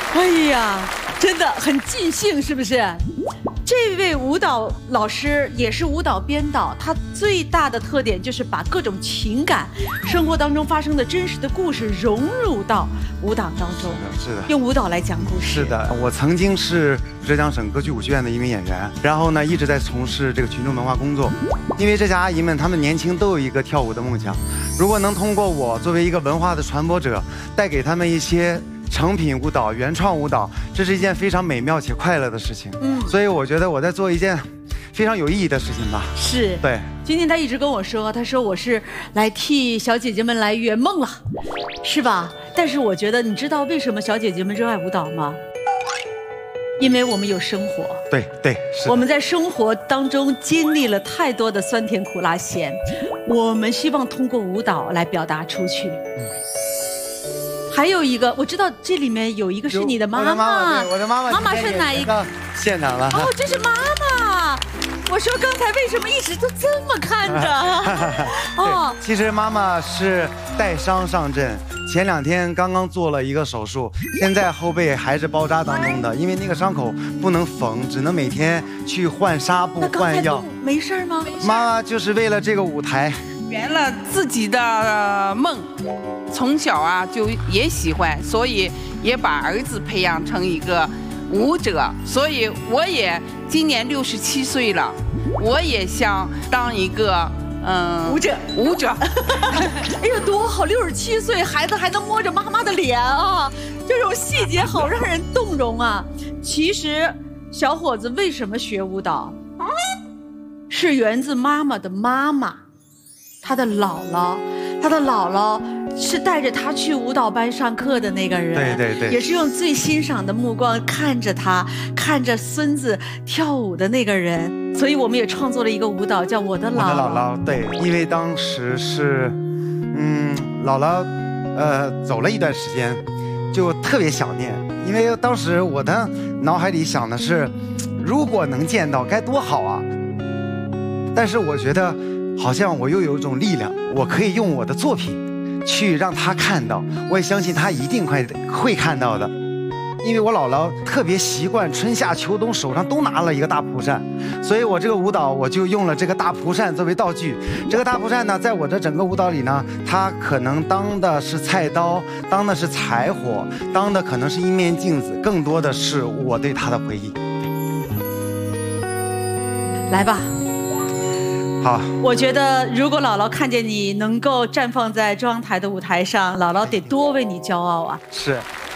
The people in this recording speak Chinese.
哎呀，真的很尽兴，是不是？这位舞蹈老师也是舞蹈编导，他最大的特点就是把各种情感、生活当中发生的真实的故事融入到舞蹈当中。 是的， 用舞蹈来讲故事。 是的，我曾经是浙江省歌剧舞剧院的一名演员，然后呢一直在从事这个群众文化工作。因为这些阿姨们，她们年轻都有一个跳舞的梦想，如果能通过我作为一个文化的传播者，带给他们一些成品舞蹈、原创舞蹈，这是一件非常美妙且快乐的事情。所以我觉得我在做一件非常有意义的事情吧。 是，对。今天他一直跟我说，他说我是来替小姐姐们来圆梦了，是吧？但是我觉得，你知道为什么小姐姐们热爱舞蹈吗？因为我们有生活。对，是。我们在生活当中经历了太多的酸甜苦辣咸，我们希望通过舞蹈来表达出去。还有一个，我知道这里面有一个是你的妈妈， 我的妈妈， 妈妈是哪一个？ 现场了。 哦，这是妈妈。我说刚才为什么一直都这么看着？ 哦，其实妈妈是带伤上阵，前2天刚刚做了一个手术，现在后背还是包扎当中的，因为那个伤口不能缝，只能每天去换纱布、换药。 没事吗？ 妈妈就是为了这个舞台。 圆了自己的梦，从小啊就也喜欢，所以也把儿子培养成一个舞者。所以我也今年67岁了，我也想当一个舞者。 哎呀，多好！67岁孩子还能摸着妈妈的脸啊，这种细节好让人动容啊。其实小伙子为什么学舞蹈，是源自妈妈的妈妈。他的姥姥是带着他去舞蹈班上课的那个人，对，也是用最欣赏的目光看着他，看着孙子跳舞的那个人，所以我们也创作了一个舞蹈叫《我的姥姥》。 对，因为当时是，姥姥，走了一段时间，就特别想念，因为当时我的脑海里想的是，如果能见到该多好啊！但是我觉得。好像我又有一种力量，我可以用我的作品去让他看到，我也相信他一定会看到的。因为我姥姥特别习惯春夏秋冬手上都拿了一个大蒲扇，所以我这个舞蹈我就用了这个大蒲扇作为道具。这个大蒲扇呢，在我这整个舞蹈里呢，它可能当的是菜刀，当的是柴火，当的可能是一面镜子，更多的是我对它的回忆。 来吧。 好， 我觉得如果姥姥看见你能够绽放在中央台的舞台上，姥姥得多为你骄傲啊！ 是。